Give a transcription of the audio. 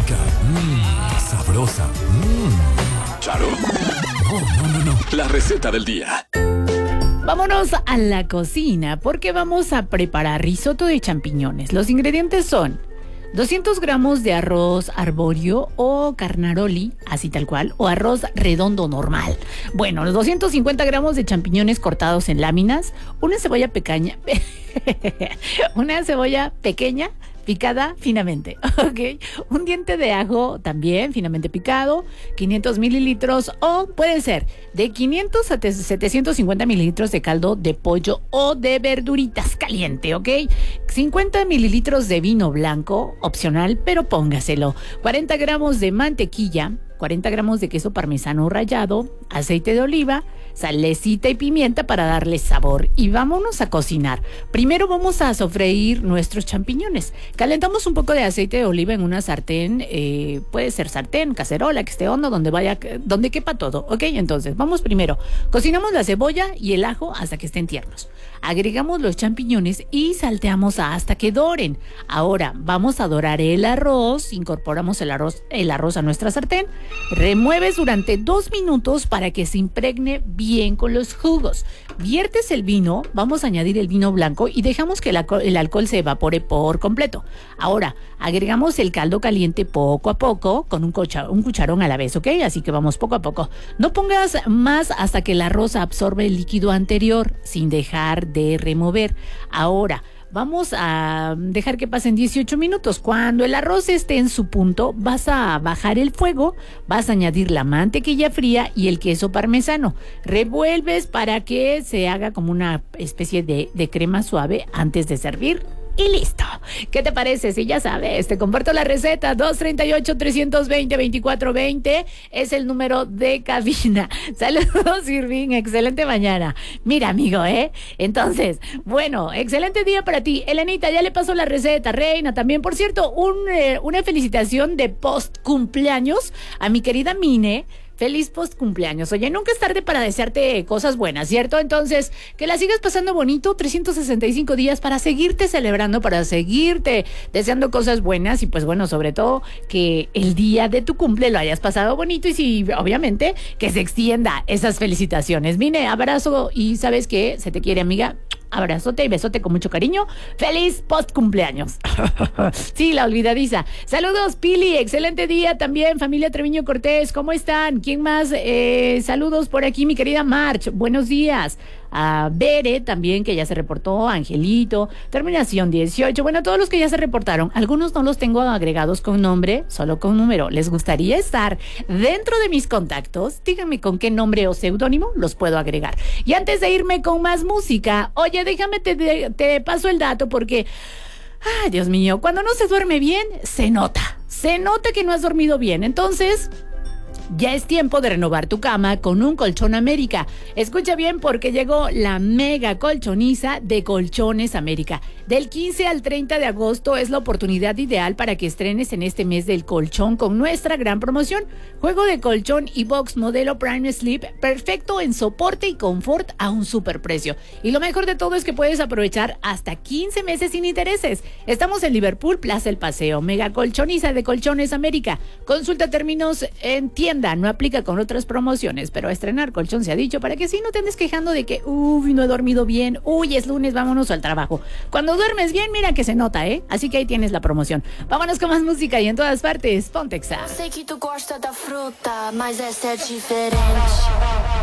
rica, sabrosa. ¿Charo? No. La receta del día. Vámonos a la cocina porque vamos a preparar risotto de champiñones. Los ingredientes son 200 gramos de arroz arbóreo o carnaroli, así tal cual, o arroz redondo normal. Bueno, los 250 gramos de champiñones cortados en láminas, una cebolla pequeña, picada finamente, ¿ok? Un diente de ajo también finamente picado, 500 mililitros o puede ser de 500 a 750 mililitros de caldo de pollo o de verduritas caliente, ¿ok? 50 mililitros de vino blanco, opcional, pero póngaselo. 40 gramos de mantequilla, 40 gramos de queso parmesano rallado, aceite de oliva, salecita y pimienta para darle sabor. Y vámonos a cocinar. Primero vamos a sofreír nuestros champiñones. Calentamos un poco de aceite de oliva en una sartén, puede ser sartén, cacerola, que esté hondo, donde quepa todo, ¿ok? Entonces, vamos primero. Cocinamos la cebolla y el ajo hasta que estén tiernos. Agregamos los champiñones y salteamos hasta que doren. Ahora, vamos a dorar el arroz. Incorporamos el arroz a nuestra sartén. Remueves durante 2 minutos para que se impregne bien con los jugos. Viertes el vino, vamos a añadir el vino blanco y dejamos que el alcohol se evapore por completo. Ahora, agregamos el caldo caliente poco a poco con un cucharón a la vez, ¿ok? Así que vamos poco a poco. No pongas más hasta que el arroz absorbe el líquido anterior sin dejar de remover. Ahora, vamos a dejar que pasen 18 minutos. Cuando el arroz esté en su punto, vas a bajar el fuego, vas a añadir la mantequilla fría y el queso parmesano. Revuelves para que se haga como una especie de crema suave antes de servir. Y listo. ¿Qué te parece? Si ya sabes, te comparto la receta. 238-320-2420 es el número de cabina. Saludos, Irving. Excelente mañana. Mira, amigo, Entonces, bueno, excelente día para ti. Elenita, ya le paso la receta. Reina, también. Por cierto, una felicitación de post cumpleaños a mi querida Mine. Feliz post cumpleaños. Oye, nunca es tarde para desearte cosas buenas, ¿cierto? Entonces, que la sigas pasando bonito 365 días para seguirte celebrando, para seguirte deseando cosas buenas y pues bueno, sobre todo que el día de tu cumple lo hayas pasado bonito y sí, obviamente, que se extienda esas felicitaciones. Mine, abrazo y ¿sabes qué? Se te quiere, amiga. Abrazote y besote con mucho cariño. ¡Feliz post cumpleaños! Sí, la olvidadiza. Saludos, Pili. Excelente día también, familia Treviño Cortés. ¿Cómo están? ¿Quién más? Saludos por aquí, mi querida March. Buenos días. A Bere también, que ya se reportó. Angelito. Terminación 18. Bueno, todos los que ya se reportaron. Algunos no los tengo agregados con nombre, solo con número. ¿Les gustaría estar dentro de mis contactos? Díganme con qué nombre o seudónimo los puedo agregar. Y antes de irme con más música, oye, déjame te paso el dato porque, ay, Dios mío, cuando no se duerme bien, se nota que no has dormido bien. Entonces, ya es tiempo de renovar tu cama con un Colchón América. Escucha bien porque llegó la mega colchoniza de Colchones América. Del 15 al 30 de agosto es la oportunidad ideal para que estrenes en este mes del colchón con nuestra gran promoción. Juego de colchón y box modelo Prime Sleep, perfecto en soporte y confort a un superprecio. Y lo mejor de todo es que puedes aprovechar hasta 15 meses sin intereses. Estamos en Liverpool, Plaza El Paseo. Mega colchoniza de Colchones América. Consulta términos en tienda. No aplica con otras promociones, pero a estrenar colchón se ha dicho para que si no te andes quejando de que no he dormido bien, es lunes, vámonos al trabajo. Cuando duermes bien, mira que se nota, Así que ahí tienes la promoción. Vámonos con más música y en todas partes, Pontexa. Sei que tu gosta da fruta, mas essa é diferente.